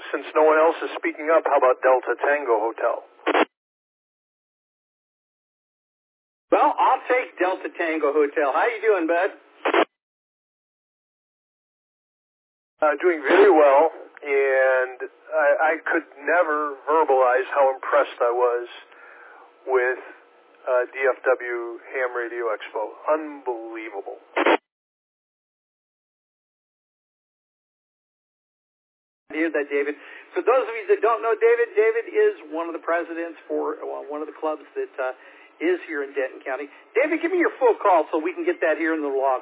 since no one else is speaking up, how about Delta Tango Hotel? Well, I'll take Delta Tango Hotel. How you doing, bud? Doing very well, and I could never verbalize how impressed I was with DFW Ham Radio Expo. Unbelievable. I hear that, David. For those of you that don't know David, David is one of the presidents for one of the clubs that is here in Denton County. David, give me your full call so we can get that here in the log.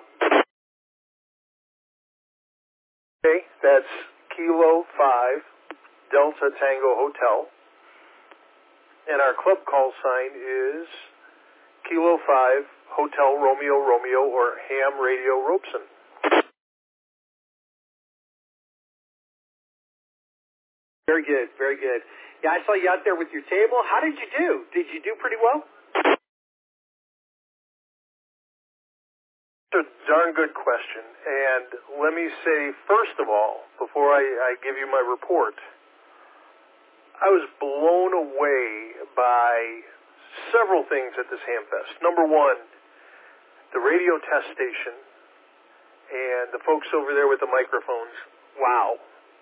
Okay, that's Kilo 5 Delta Tango Hotel. And our club call sign is Kilo 5 Hotel Romeo Romeo or Ham Radio Robeson. Very good, very good. Yeah, I saw you out there with your table. How did you do? Did you do pretty well? That's a darn good question. And let me say, first of all, before I give you my report, I was blown away by several things at this Hamfest. Number one, the radio test station and the folks over there with the microphones. Wow.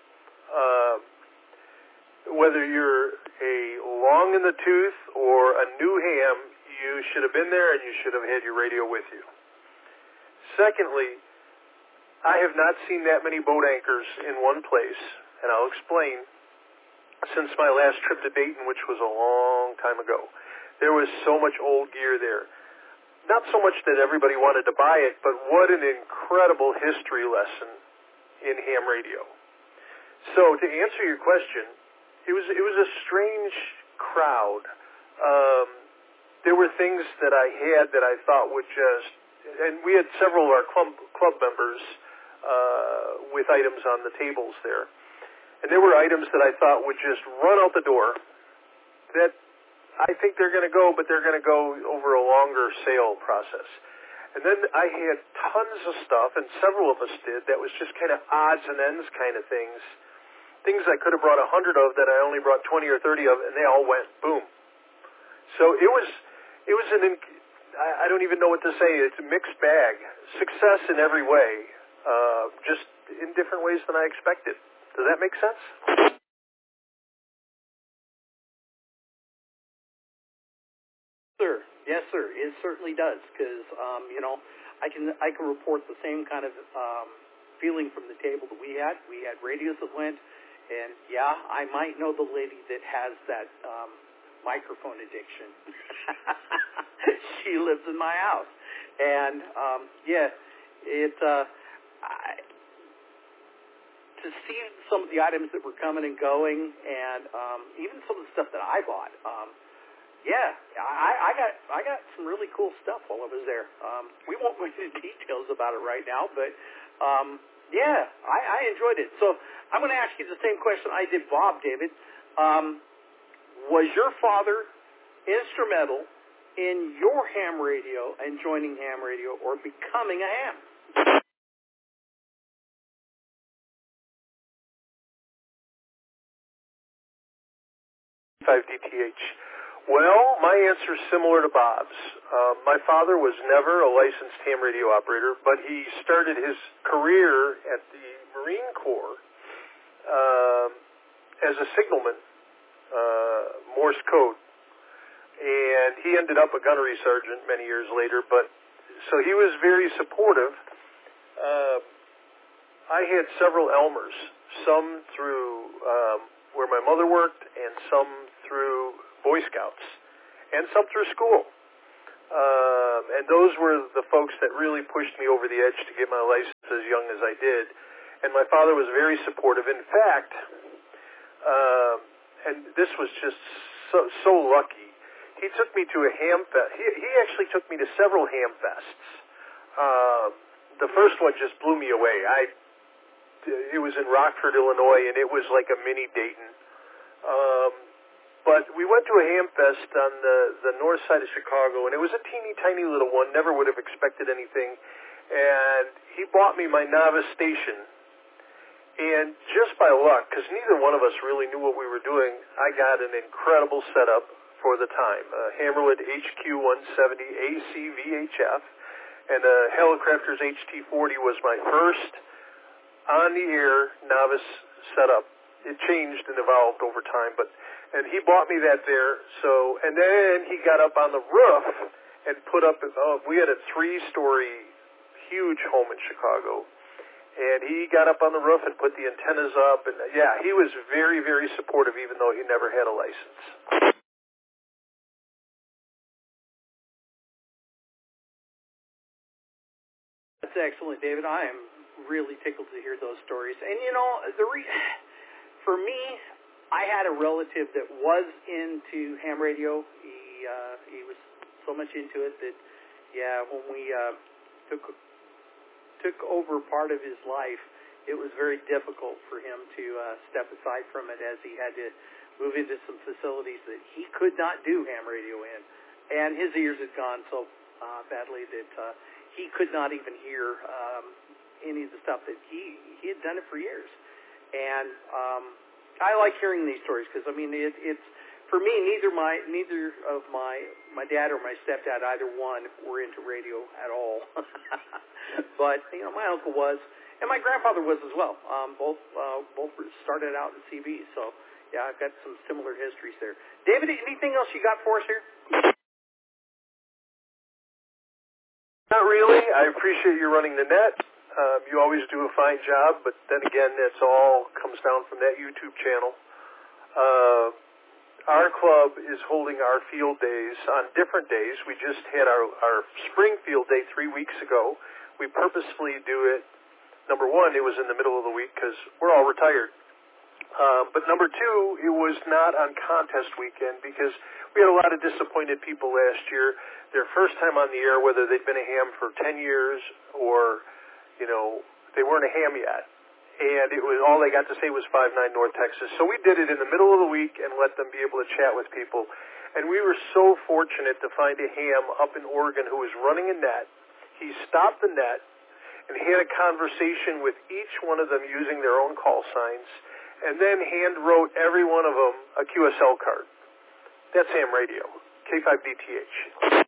Whether you're a long in the tooth or a new ham, you should have been there and you should have had your radio with you. Secondly, I have not seen that many boat anchors in one place, and I'll explain. Since my last trip to Dayton, which was a long time ago, there was so much old gear there. Not so much that everybody wanted to buy it, but what an incredible history lesson in ham radio. So to answer your question, it was a strange crowd. There were things that I had that I thought would just, and we had several of our club members with items on the tables there. And there were items that I thought would just run out the door that I think they're going to go, but they're going to go over a longer sale process. And then I had tons of stuff, and several of us did, that was just kind of odds and ends kind of things. Things I could have brought 100 of that I only brought 20 or 30 of, and they all went boom. So it was I don't even know what to say. It's a mixed bag. Success in every way, just in different ways than I expected. Does that make sense? Sir, yes, sir. It certainly does, because I can report the same kind of feeling from the table that we had. We had radios that went, and yeah, I might know the lady that has that microphone addiction. She lives in my house, and to see some of the items that were coming and going, and even some of the stuff that I bought. I got some really cool stuff while I was there. We won't go into details about it right now, but I enjoyed it. So I'm going to ask you the same question I did Bob, David. Was your father instrumental in your ham radio and joining ham radio or becoming a ham? 5 DTH. Well, my answer is similar to Bob's. My father was never a licensed ham radio operator, but he started his career at the Marine Corps as a signalman, Morse code, and he ended up a gunnery sergeant many years later. But so he was very supportive. I had several Elmers, some through where my mother worked, and some through Boy Scouts, and some through school. And those were the folks that really pushed me over the edge to get my license as young as I did. And my father was very supportive. In fact, and this was just so lucky, he took me to a ham fest. He actually took me to several ham fests. The first one just blew me away. It was in Rockford, Illinois, and it was like a mini Dayton. But we went to a ham fest on the north side of Chicago, and it was a teeny tiny little one. Never would have expected anything. And he bought me my novice station. And just by luck, because neither one of us really knew what we were doing, I got an incredible setup for the time. A Hammerlid HQ-170 AC VHF, and a Helicrafters HT-40 was my first on-the-air novice setup. It changed and evolved over time, and he bought me that there. So, and then he got up on the roof and put up. We had a 3-story, huge home in Chicago, and he got up on the roof and put the antennas up. And yeah, he was very, very supportive, even though he never had a license. That's excellent, David. I am really tickled to hear those stories. And for me, I had a relative that was into ham radio. He was so much into it that, when we took over part of his life, it was very difficult for him to step aside from it, as he had to move into some facilities that he could not do ham radio in. And his ears had gone so badly that he could not even hear any of the stuff that he had done it for years. And I like hearing these stories because, I mean, it's for me, neither of my dad or my stepdad, either one, were into radio at all. But my uncle was, and my grandfather was as well. Both started out in CB, so yeah, I've got some similar histories there. David, anything else you got for us here? Not really. I appreciate you running the net. You always do a fine job, but then again, it's all comes down from that YouTube channel. Our club is holding our field days on different days. We just had our spring field day 3 weeks ago. We purposefully do it. Number one, it was in the middle of the week because we're all retired. But number two, it was not on contest weekend because we had a lot of disappointed people last year. Their first time on the air, whether they'd been a ham for 10 years or, they weren't a ham yet. And it was all they got to say was 5.9 North Texas. So we did it in the middle of the week and let them be able to chat with people. And we were so fortunate to find a ham up in Oregon who was running a net. He stopped the net and had a conversation with each one of them using their own call signs, and then hand wrote every one of them a QSL card. That's ham radio, K5DTH.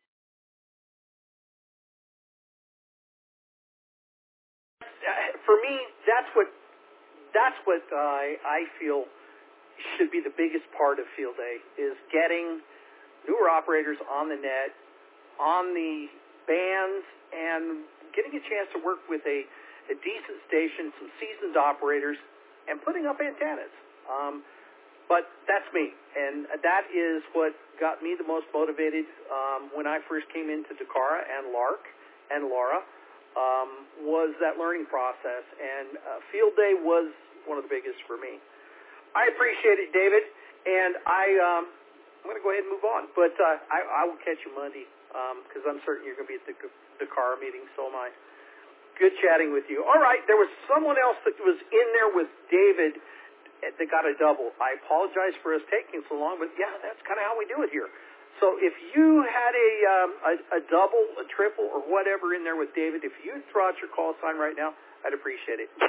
For me, that's what I feel should be the biggest part of field day, is getting newer operators on the net, on the bands, and getting a chance to work with a decent station, some seasoned operators, and putting up antennas. But that's me, and that is what got me the most motivated when I first came into Dakara and Lark and Laura, was that learning process, and field day was one of the biggest for me. I appreciate it, David, and I'm going to go ahead and move on, but I will catch you Monday because I'm certain you're going to be at the Dakara meeting, so am I. Good chatting with you. All right, there was someone else that was in there with David that got a double. I apologize for us taking so long, but yeah, that's kind of how we do it here. So if you had a double, a triple, or whatever in there with David, if you'd throw out your call sign right now, I'd appreciate it.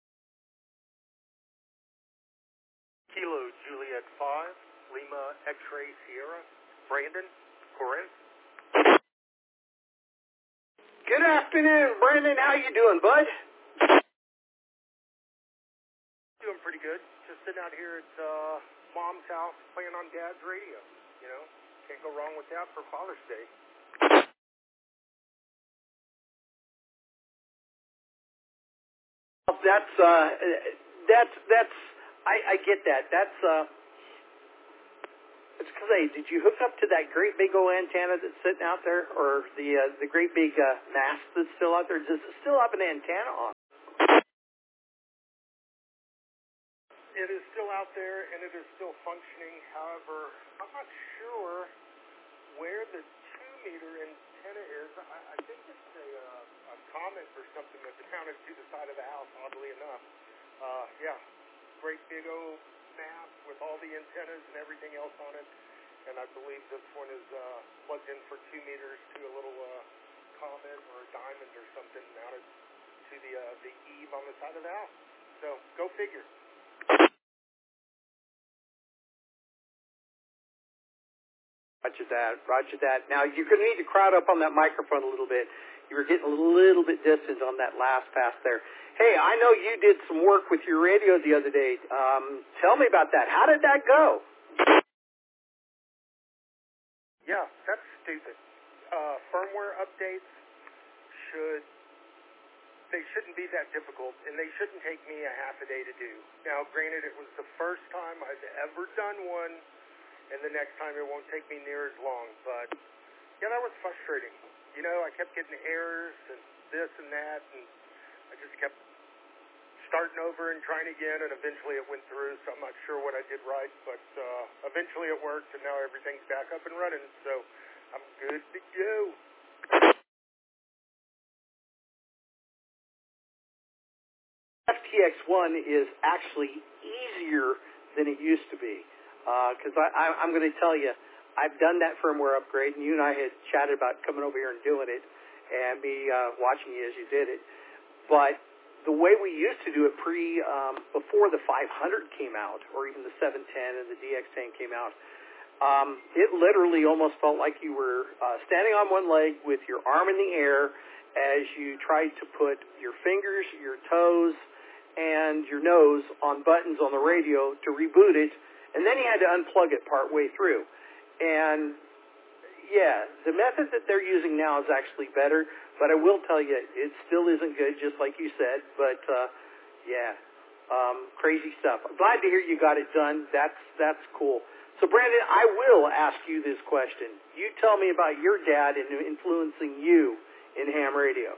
Kilo Juliet 5, Lima X-Ray Sierra, Brandon, Corinth. Good afternoon, Brandon. How you doing, bud? Doing pretty good. Just sitting out here at Mom's house playing on Dad's radio. Can't go wrong with that for Father's Day. I get that. It's because, hey, did you hook up to that great big old antenna that's sitting out there, or the great big mast that's still out there? Does it still have an antenna on? It is still out there, and it is still functioning. However, I'm not sure where the 2-meter antenna is. I think it's a Comet or something that's mounted to the side of the house, oddly enough. Great big old mast with all the antennas and everything else on it. And I believe this one is plugged in for 2 meters to a little Comet or a Diamond or something mounted to the eave on the side of the house. So go figure. Roger that. Now, you're going to need to crowd up on that microphone a little bit. You were getting a little bit distant on that last pass there. Hey, I know you did some work with your radio the other day. Tell me about that. How did that go? Yeah, that's stupid. Firmware updates shouldn't be that difficult, and they shouldn't take me a half a day to do. Now, granted, it was the first time I've ever done one, and the next time it won't take me near as long, but yeah, that was frustrating. You know, I kept getting errors and this and that, and I just kept starting over and trying again, and eventually it went through, so I'm not sure what I did right, but eventually it worked, and now everything's back up and running, so I'm good to go. FTX1 is actually easier than it used to be, because I'm going to tell you, I've done that firmware upgrade, and you and I had chatted about coming over here and doing it, and me watching you as you did it. But the way we used to do it before the 500 came out, or even the 710 and the DX10 came out, it literally almost felt like you were standing on one leg with your arm in the air as you tried to put your fingers, your toes, and your nose on buttons on the radio to reboot it, and then you had to unplug it partway through. And yeah, the method that they're using now is actually better, but I will tell you, it still isn't good, just like you said. But crazy stuff. I'm glad to hear you got it done. That's cool. So, Brandon, I will ask you this question. You tell me about your dad and influencing you in ham radio.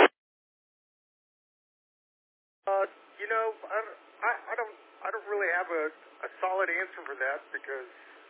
You know, I don't really have a solid answer for that because.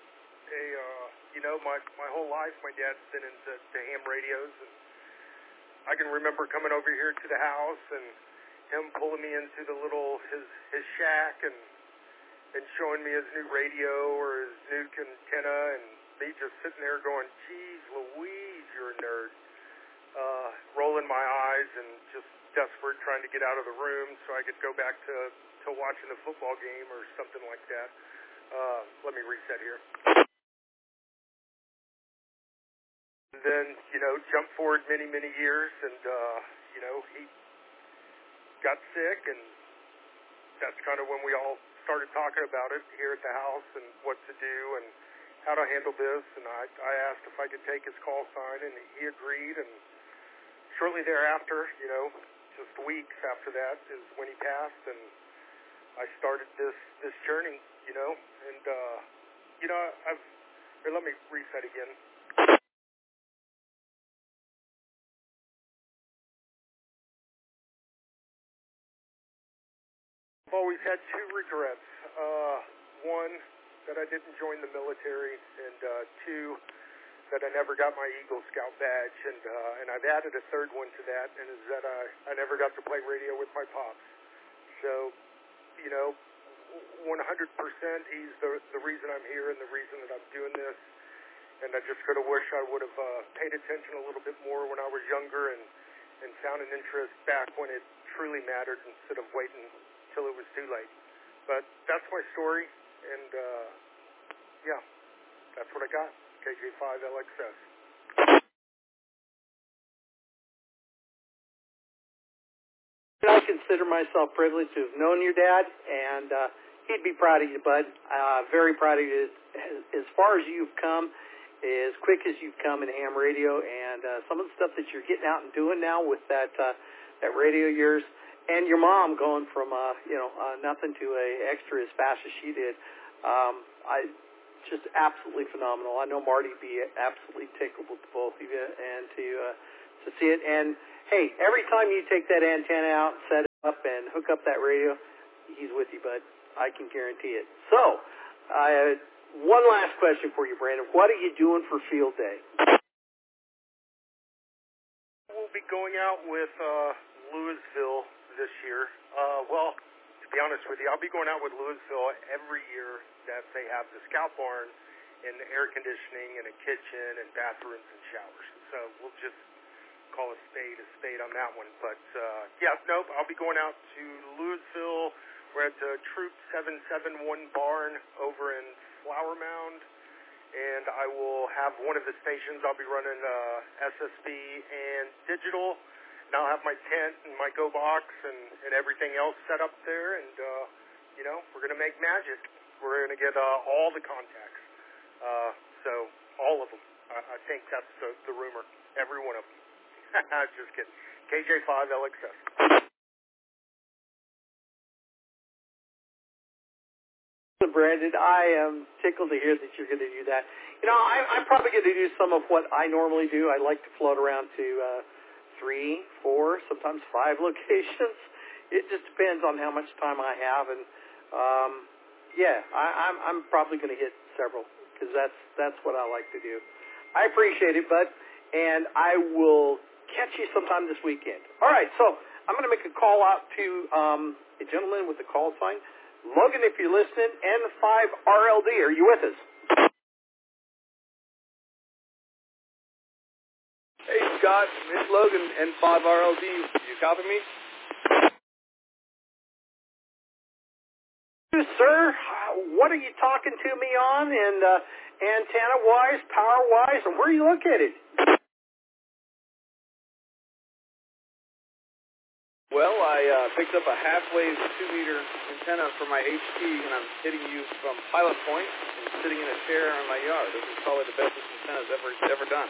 My whole life, my dad's been into ham radios, and I can remember coming over here to the house and him pulling me into the his shack and showing me his new radio or his new antenna, and me just sitting there going, "Geez, Louise, you're a nerd," rolling my eyes and just desperate, trying to get out of the room so I could go back to watching the football game or something like that. Let me reset here. And then, jump forward many, many years, and, he got sick, and that's kind of when we all started talking about it here at the house and what to do and how to handle this, and I asked if I could take his call sign, and he agreed, and shortly thereafter, just weeks after that is when he passed, and I started this journey, and, let me reset again. I've always had two regrets. One, that I didn't join the military, and two, that I never got my Eagle Scout badge, and I've added a third one to that, and is that I never got to play radio with my pops. So, 100% he's the reason I'm here and the reason that I'm doing this, and I just sort of wish I would have paid attention a little bit more when I was younger and found an interest back when it truly mattered instead of waiting till it was too late. But that's my story, and that's what I got. KJ5LXS. I consider myself privileged to have known your dad, and he'd be proud of you, bud. Very proud of you. As far as you've come, as quick as you've come in ham radio, and some of the stuff that you're getting out and doing now with that radio of yours, and your mom going from nothing to a extra as fast as she did. Just absolutely phenomenal. I know Marty'd be absolutely tickled with both of you, and to see it. And hey, every time you take that antenna out, set it up, and hook up that radio, he's with you, bud. I can guarantee it. So, one last question for you, Brandon. What are you doing for Field Day? We'll be going out with Louisville this year. Well, to be honest with you, I'll be going out with Louisville every year that they have the Scout Barn and air conditioning and a kitchen and bathrooms and showers. So we'll just call a spade on that one. But, yeah, nope, I'll be going out to Louisville. We're at the Troop 771 barn over in Flower Mound, and I will have one of the stations. I'll be running SSB and digital, and I'll have my tent and my Go Box and everything else set up there, and, you know, we're going to make magic. We're going to get all the contacts, so all of them. I think that's the rumor, every one of them. Just kidding. KJ5LXS. Brandon, I am tickled to hear that you're going to do that. You know, I'm probably going to do some of what I normally do. I like to float around to 3, 4, sometimes 5 locations. It just depends on how much time I have, and yeah, I'm probably going to hit several because that's what I like to do. I appreciate it, bud, and I will catch you sometime this weekend. All right, so I'm going to make a call out to a gentleman with the call sign. Logan, if you're listening, N5RLD, are you with us? Hey, Scott, it's Logan, N5RLD. You copy me? Sir, what are you talking to me on, and antenna-wise, power-wise, and where are you located? Well, I picked up a half-wave 2-meter antenna for my HP, and I'm hitting you from Pilot Point and sitting in a chair in my yard. This is probably the best this antenna's ever done.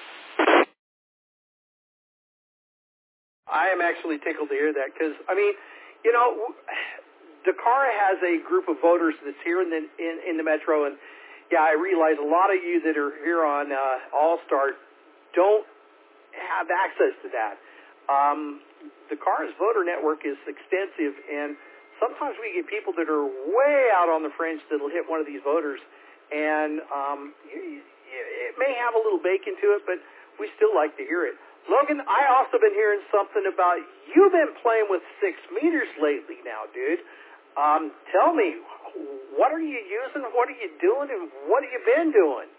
I am actually tickled to hear that because, I mean, you know, Dakara has a group of voters that's here in the metro, and yeah, I realize a lot of you that are here on All-Star don't have access to that. Dakara's voter network is extensive, and sometimes we get people that are way out on the fringe that'll hit one of these voters, and it may have a little bacon to it, but we still like to hear it. Logan, I also been hearing something about you've been playing with 6 meters lately now, dude. Tell me, what are you using, what are you doing, and what have you been doing?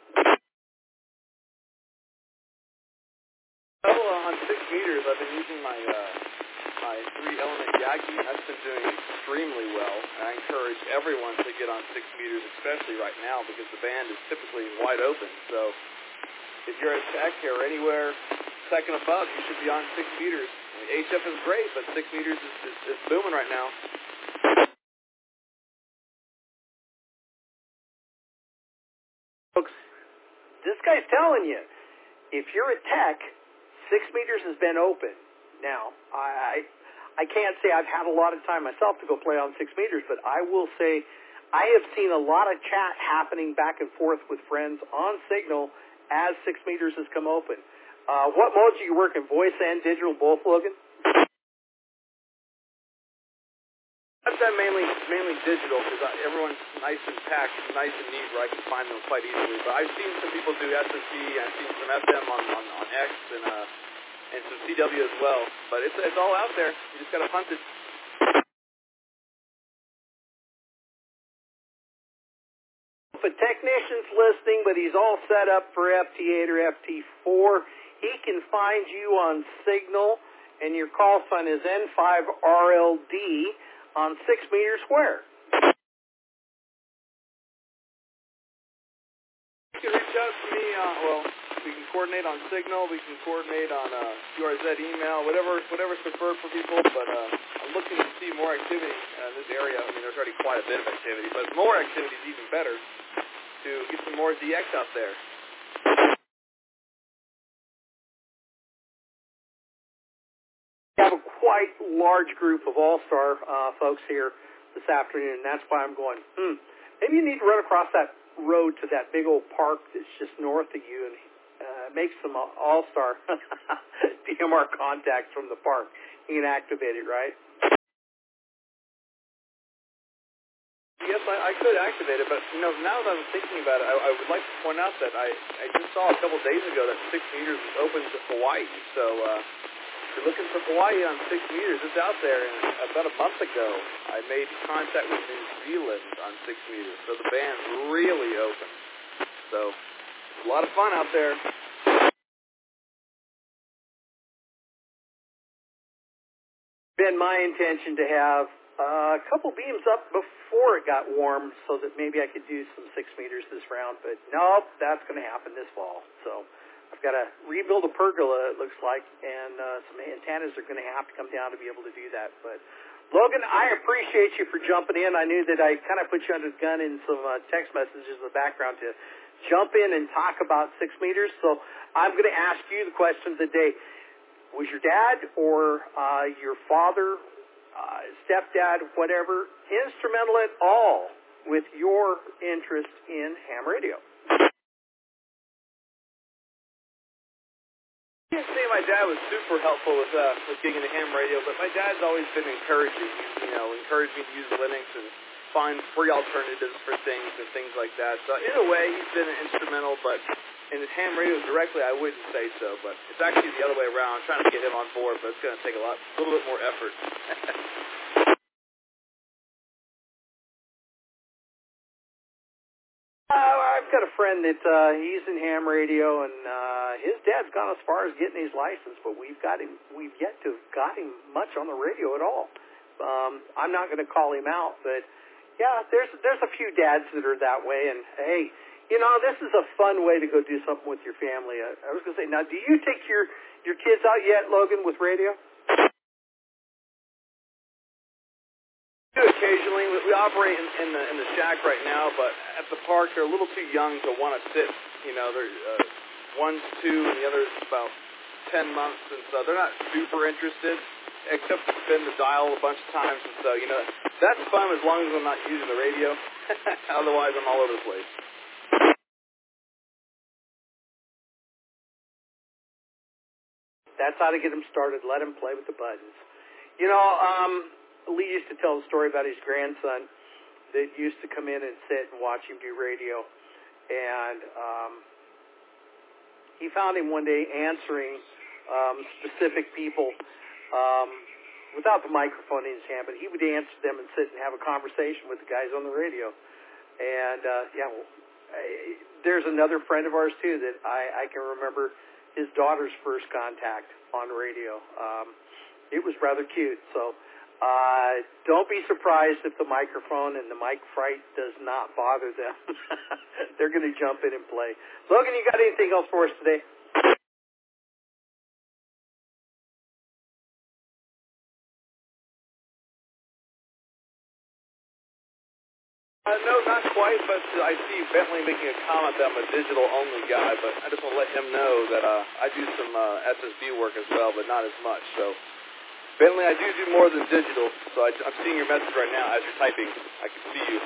Well, on 6 meters, I've been using my 3-element Yagi, and that's been doing extremely well. And I encourage everyone to get on 6 meters, especially right now, because the band is typically wide open. So if you're at Tech or anywhere second above, you should be on 6 meters. I mean, HF is great, but 6 meters is booming right now. Folks, this guy's telling you, if you're at Tech, 6 meters has been open. Now, I can't say I've had a lot of time myself to go play on 6 meters, but I will say I have seen a lot of chat happening back and forth with friends on Signal as 6 meters has come open. What modes are you working, voice and digital, both, Logan? I've done mainly digital because everyone's nice and packed, nice and neat where I can find them quite easily. But I've seen some people do SSB, I've seen some FM on X and some CW as well. But it's all out there. You just got to hunt it. If a technician's listening, but he's all set up for FT8 or FT4, he can find you on Signal, and your call sign is N5RLD on 6 meters where? You can reach out to me. We can coordinate on Signal. We can coordinate on QRZ email, whatever's preferred for people. But I'm looking to see more activity in this area. I mean, there's already quite a bit of activity, but more activity is even better to get some more DX out there. We have a quite large group of All-Star folks here this afternoon, and that's why I'm going, maybe you need to run across that road to that big old park that's just north of you and make some All-Star DMR contacts from the park. You can activate it, right? Yes, I could activate it, but now that I'm thinking about it, I would like to point out that I just saw a couple days ago that 6 meters was open to Hawaii. So if you're looking for Hawaii on 6 meters, it's out there. And about a month ago, I made contact with New Zealand on 6 meters. So the band's really open. So it's a lot of fun out there. been my intention to have a couple beams up before it got warm so that maybe I could do some 6 meters this round, but nope, that's going to happen this fall. So I've got to rebuild a pergola, it looks like, and some antennas are going to have to come down to be able to do that. But Logan, I appreciate you for jumping in. I knew that I kind of put you under the gun in some text messages in the background to jump in and talk about 6 meters. So I'm going to ask you the question of the day. Was your dad or your father, stepdad, whatever, instrumental at all with your interest in ham radio? I can't say my dad was super helpful with getting into ham radio, but my dad's always been encouraging. Encouraged me to use Linux and find free alternatives for things and things like that. So in a way, he's been instrumental, but in ham radio directly, I wouldn't say so. But it's actually the other way around. I'm trying to get him on board, but it's going to take a little bit more effort. I've got a friend that he's in ham radio, and his dad's gone as far as getting his license, but we've yet to have got him much on the radio at all. I'm not going to call him out, but yeah, there's a few dads that are that way, and hey, this is a fun way to go do something with your family. I was going to say, now, do you take your kids out yet, Logan, with radio? Occasionally, we operate in the shack right now, but at the park they're a little too young to want to sit. They're one's 2 and the other's about 10 months, and so they're not super interested, except to spin the dial a bunch of times. And so that's fun as long as I'm not using the radio. Otherwise, I'm all over the place. That's how to get them started. Let them play with the buttons. Lee used to tell a story about his grandson that used to come in and sit and watch him do radio. And he found him one day answering specific people without the microphone in his hand, but he would answer them and sit and have a conversation with the guys on the radio. And, there's another friend of ours, too, that I can remember his daughter's first contact on radio. It was rather cute, so... don't be surprised if the microphone and the mic fright does not bother them. They're going to jump in and play. Logan, you got anything else for us today? No, not quite, but I see Bentley making a comment that I'm a digital-only guy, but I just want to let him know that I do some SSB work as well, but not as much, so... Bentley, I do more than digital, so I'm seeing your message right now as you're typing. I can see you.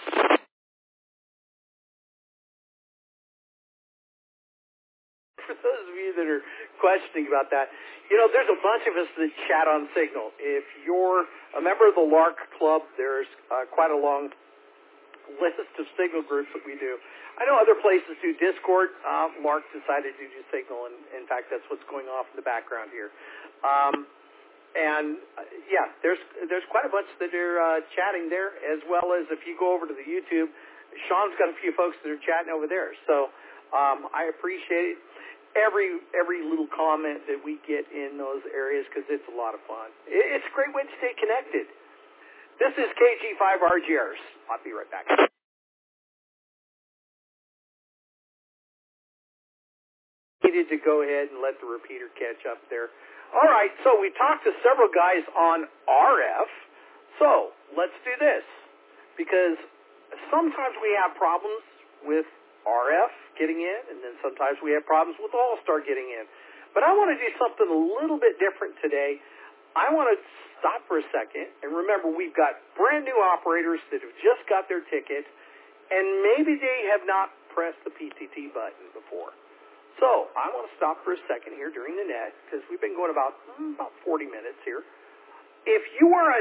For those of you that are questioning about that, there's a bunch of us that chat on Signal. If you're a member of the LARC Club, there's quite a long list of Signal groups that we do. I know other places do Discord. LARC decided to do Signal, and in fact, that's what's going off in the background here. And there's quite a bunch that are chatting there, as well as if you go over to the YouTube, Sean's got a few folks that are chatting over there. So I appreciate every little comment that we get in those areas because it's a lot of fun. It's a great way to stay connected. This is KG5RGRs. I'll be right back. Needed to go ahead and let the repeater catch up there. All right, so we talked to several guys on RF. So let's do this, because sometimes we have problems with RF getting in, and then sometimes we have problems with All-Star getting in. But I want to do something a little bit different today. I want to stop for a second, and remember, we've got brand new operators that have just got their ticket, and maybe they have not pressed the PTT button before. So I want to stop for a second here during the net, because we've been going about 40 minutes here. If you are a